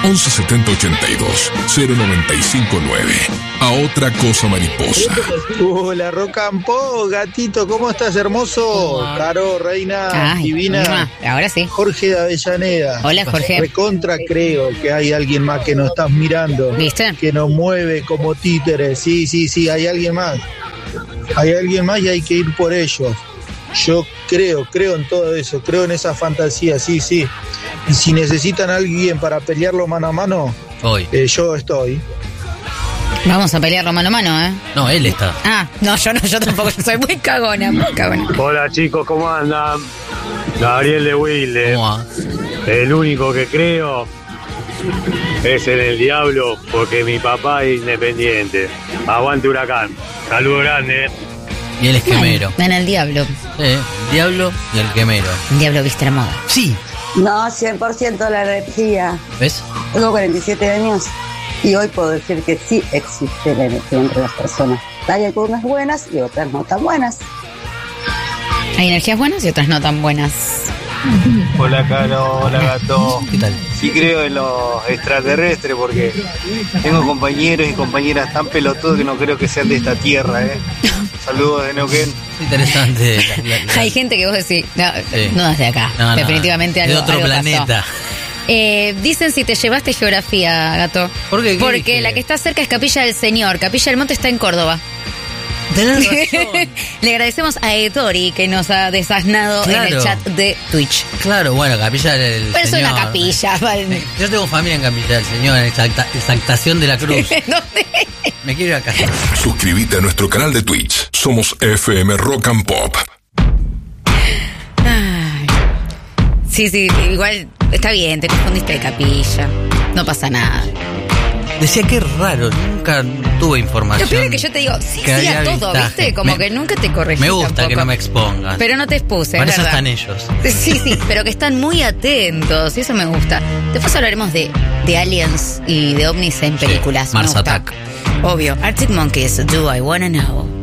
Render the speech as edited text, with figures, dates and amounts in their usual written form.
117082 0959. A otra cosa mariposa. Hola, Rocampo, gatito, ¿cómo estás, hermoso? Caro, reina, divina. Ahora sí. Jorge de Avellaneda. Hola, Jorge. Recontra creo que hay alguien más que nos estás mirando. ¿Viste? Que nos mueve como títeres. Sí, hay alguien más. Hay alguien más y hay que ir por ellos. Yo creo en todo eso, creo en esa fantasía, sí. Y si necesitan a alguien para pelearlo mano a mano, yo estoy. Vamos a pelearlo mano a mano, ¿eh? No, él está. No, yo tampoco, yo soy muy cagona, Hola, chicos, ¿cómo andan? Gabriel de Wilde. ¿Cómo va? El único que creo es en el diablo, porque mi papá es independiente. Aguante Huracán. Saludo grande. Y él es quemero. En el diablo. El diablo y el quemero. El diablo viste la moda. Sí. No, 100% la energía. ¿Ves? Tengo 47 años y hoy puedo decir que sí existe la energía entre las personas. Hay algunas buenas y otras no tan buenas. Hay energías buenas y otras no tan buenas. Hola, Caro, hola, gato. ¿Qué tal? Sí creo en los extraterrestres porque tengo compañeros y compañeras tan pelotudos que no creo que sean de esta tierra, Saludos de Neuquén. Interesante. Hay gente que vos decís, no es de acá. No, definitivamente de algo otro algo planeta. Pasó. Dicen si te llevaste geografía, gato. ¿Por qué? Porque la que está cerca es Capilla del Señor. Capilla del Monte está en Córdoba. Tenés razón. Le agradecemos a Etori que nos ha desasnado en el chat de Twitch. Claro, bueno, Capilla del Pero Señor. es una capilla. Vale. Yo tengo familia en Capilla del Señor, en Exaltación de la Cruz. ¿Dónde? Me quiero ir a casa. Suscríbete a nuestro canal de Twitch. Somos FM Rock and Pop. Ay. Sí, igual está bien, te confundiste de capilla. No pasa nada. Decía que es raro, nunca tuve información. Lo peor es que yo te digo, sí a todo, vistaje. ¿viste? Como que nunca te corregí. Me gusta tampoco. Que no me expongas. Pero no te expuse, Para es eso verdad. están ellos. Sí, pero que están muy atentos, y eso me gusta. Después hablaremos de aliens y de ovnis en películas. Mars me gusta. Attack. Obvio. Arctic Monkeys, Do I Wanna Know.